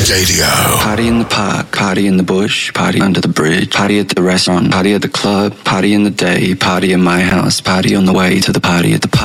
Radio. Party in the park, party in the bush, party under the bridge, party at the restaurant, party at the club, party in the day, party in my house, party on the way to the party at the park.